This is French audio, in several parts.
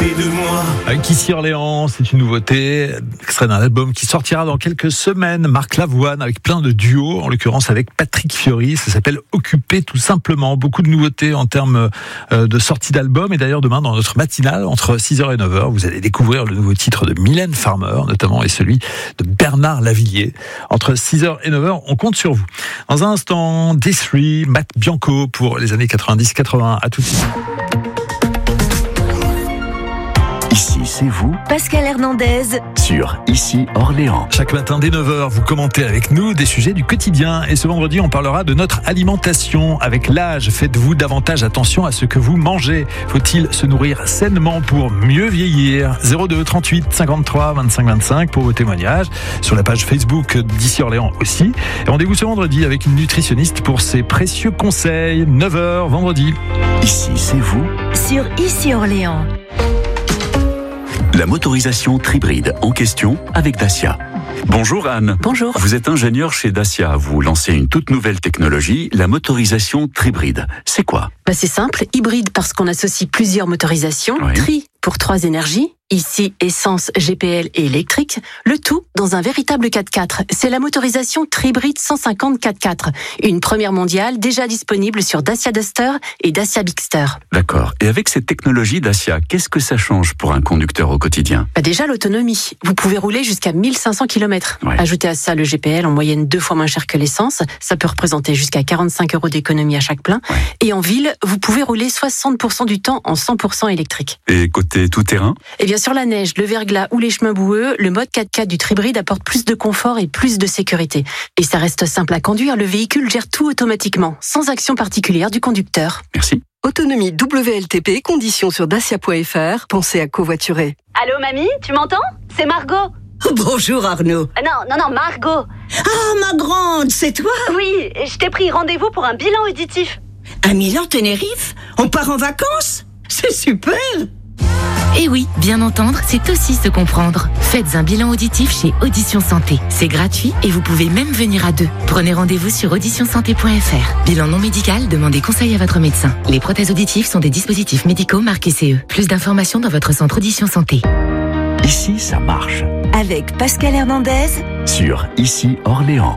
s'occuper de moi. Avec Ici Orléans, c'est une nouveauté, extrait d'un album qui sortira dans quelques semaines. Marc Lavoine avec plein de duos, en l'occurrence avec Patrick Fiori. Ça s'appelle Occuper tout simplement. Beaucoup de nouveautés en termes de sortie d'album. Et d'ailleurs demain dans notre matinale entre 6h et 9h, vous allez découvrir le nouveau titre de Mylène Farmer notamment et celui de Bernard Lavilliers. Entre 6h et 9h, on compte sur vous. Dans un instant, D3, Matt Bianco pour les années 90-80. À tout de suite. Ici, c'est vous, Pascal Hernandez, sur Ici Orléans. Chaque matin dès 9h, vous commentez avec nous des sujets du quotidien. Et ce vendredi, on parlera de notre alimentation. Avec l'âge, faites-vous davantage attention à ce que vous mangez. Faut-il se nourrir sainement pour mieux vieillir ? 02 38 53 25 25 pour vos témoignages. Sur la page Facebook d'Ici Orléans aussi. Et rendez-vous ce vendredi avec une nutritionniste pour ses précieux conseils. 9h vendredi. Ici, c'est vous, sur Ici Orléans. la motorisation Tribride en question avec Dacia. Bonjour Anne. Bonjour. Vous êtes ingénieur chez Dacia. Vous lancez une toute nouvelle technologie, la motorisation Tribride. C'est quoi ? C'est simple, hybride parce qu'on associe plusieurs motorisations, Oui. tri pour 3 énergies, ici essence, GPL et électrique, le tout dans un véritable 4x4. C'est la motorisation Tribride 150 4x4, une première mondiale déjà disponible sur Dacia Duster et Dacia Bigster. D'accord. Et avec cette technologie Dacia, qu'est-ce que ça change pour un conducteur au quotidien ? Déjà l'autonomie, vous pouvez rouler jusqu'à 1500 km. Ouais. Ajoutez à ça le GPL en moyenne 2 fois moins cher que l'essence, ça peut représenter jusqu'à 45 € d'économie à chaque plein. Ouais. Et en ville, vous pouvez rouler 60% du temps en 100% électrique. Et côté tout-terrain ? Eh bien, sur la neige, le verglas ou les chemins boueux, le mode 4x4 du Tribride apporte plus de confort et plus de sécurité. Et ça reste simple à conduire, le véhicule gère tout automatiquement, sans action particulière du conducteur. Merci. Autonomie WLTP, conditions sur dacia.fr. Pensez à covoiturer. Allô, mamie, tu m'entends ? C'est Margot. Bonjour Arnaud. Non, Margot. Ah, ma grande, c'est toi? Oui, je t'ai pris rendez-vous pour un bilan auditif. À Milan-Tenerife? On part en vacances? C'est super! Et oui, bien entendre, c'est aussi se comprendre. Faites un bilan auditif chez Audition Santé. C'est gratuit et vous pouvez même venir à 2. Prenez rendez-vous sur auditionsanté.fr. Bilan non médical, demandez conseil à votre médecin. Les prothèses auditives sont des dispositifs médicaux marqués CE. Plus d'informations dans votre centre Audition Santé. Ici, ça marche. Avec Pascal Hernandez, Sur Ici Orléans.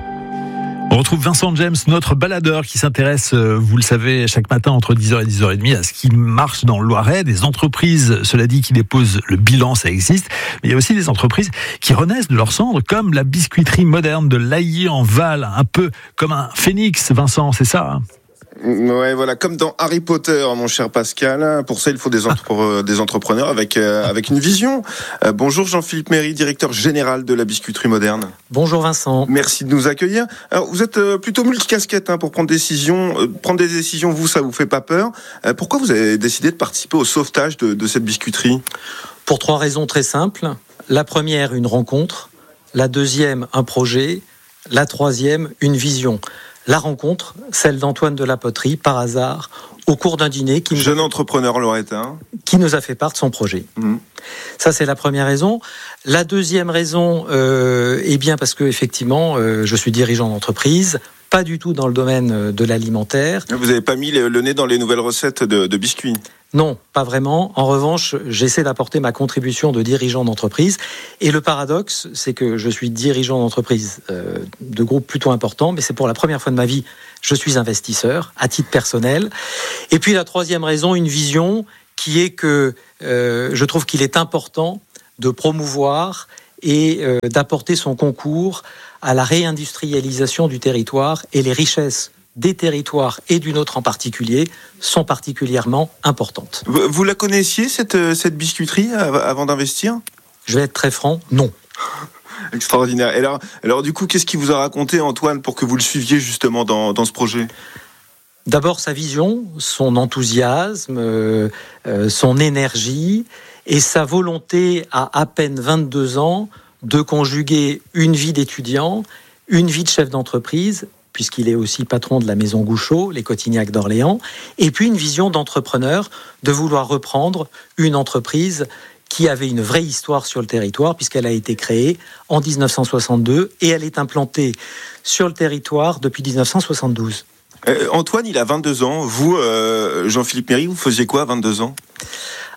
On retrouve Vincent James, notre baladeur qui s'intéresse, vous le savez, chaque matin entre 10h et 10h30 à ce qui marche dans le Loiret. Des entreprises, cela dit, qui déposent le bilan, ça existe. Mais il y a aussi des entreprises qui renaissent de leurs cendres, comme la biscuiterie moderne de Lailly-en-Val, un peu comme un phénix, Vincent, c'est ça hein ? Ouais, voilà, comme dans Harry Potter, mon cher Pascal. Pour ça, il faut des entrepreneurs avec une vision. Bonjour Jean-Philippe Méry, directeur général de la biscuiterie moderne. Bonjour Vincent. Merci de nous accueillir. Alors, vous êtes plutôt multicasquette pour prendre des décisions. Vous, ça vous fait pas peur. Pourquoi vous avez décidé de participer au sauvetage de cette biscuiterie ? Pour 3 raisons très simples. La première, une rencontre. La deuxième, un projet. La troisième, une vision. La rencontre, celle d'Antoine de la Poterie, par hasard, au cours d'un dîner jeune entrepreneur loretain, qui nous a fait part de son projet. Ça, c'est la première raison. La deuxième raison, est bien parce que effectivement, je suis dirigeant d'entreprise, pas du tout dans le domaine de l'alimentaire. Vous n'avez pas mis le nez dans les nouvelles recettes de biscuits ? Non, pas vraiment. En revanche, j'essaie d'apporter ma contribution de dirigeant d'entreprise. Et le paradoxe, c'est que je suis dirigeant d'entreprise de groupe plutôt important, mais c'est pour la première fois de ma vie, je suis investisseur, à titre personnel. Et puis la troisième raison, une vision qui est que je trouve qu'il est important de promouvoir et d'apporter son concours à la réindustrialisation du territoire et les richesses des territoires et du nôtre en particulier sont particulièrement importantes. Vous la connaissiez, cette biscuiterie, avant d'investir ? Je vais être très franc, non. Extraordinaire. Et alors du coup, qu'est-ce qu'il vous a raconté, Antoine, pour que vous le suiviez justement dans ce projet ? D'abord, sa vision, son enthousiasme, son énergie et sa volonté à peine 22 ans de conjuguer une vie d'étudiant, une vie de chef d'entreprise, puisqu'il est aussi patron de la maison Gouchot, les Cotignac d'Orléans, et puis une vision d'entrepreneur, de vouloir reprendre une entreprise qui avait une vraie histoire sur le territoire, puisqu'elle a été créée en 1962, et elle est implantée sur le territoire depuis 1972. Antoine, il a 22 ans. Vous, Jean-Philippe Méry, vous faisiez quoi à 22 ans ?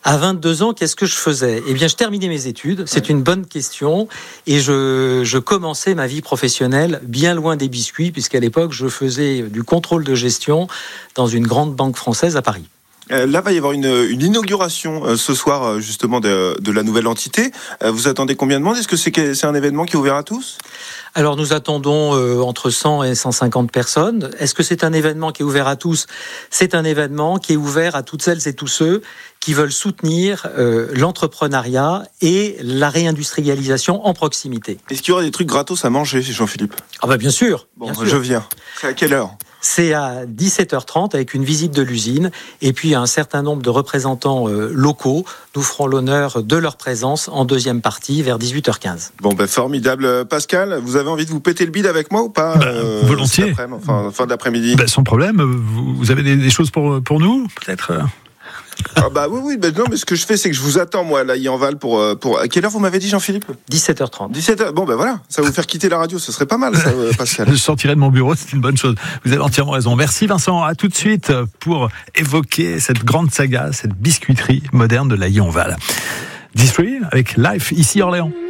À 22 ans, qu'est-ce que je faisais ? Eh bien, je terminais mes études. C'est une bonne question. Et je commençais ma vie professionnelle bien loin des biscuits, puisqu'à l'époque, je faisais du contrôle de gestion dans une grande banque française à Paris. Là, va y avoir une inauguration ce soir, justement, de la nouvelle entité. Vous attendez combien de monde ? Est-ce que c'est un événement qui est ouvert à tous ? Alors, nous attendons entre 100 et 150 personnes. Est-ce que c'est un événement qui est ouvert à tous ? C'est un événement qui est ouvert à toutes celles et tous ceux qui veulent soutenir l'entrepreneuriat et la réindustrialisation en proximité. Est-ce qu'il y aura des trucs gratos à manger, Jean-Philippe ? Ah bah bien sûr. Bon, je viens. C'est à quelle heure ? C'est à 17h30 avec une visite de l'usine et puis un certain nombre de représentants locaux. Nous ferons l'honneur de leur présence en deuxième partie vers 18h15. Bon, formidable. Pascal, vous avez envie de vous péter le bide avec moi ou pas volontiers. Fin d'après-midi. Sans problème. Vous avez des choses pour nous, peut-être oui, non, mais ce que je fais, c'est que je vous attends, moi, là, Yanval, pour... À quelle heure vous m'avez dit, Jean-Philippe ? 17h30. 17h. Bon, voilà, ça va vous faire quitter la radio, ce serait pas mal, ça, Pascal. Je sortirai de mon bureau, c'est une bonne chose. Vous avez entièrement raison. Merci, Vincent. À tout de suite pour évoquer cette grande saga, cette biscuiterie moderne de la Yanval. Disfree avec Life, ici Orléans.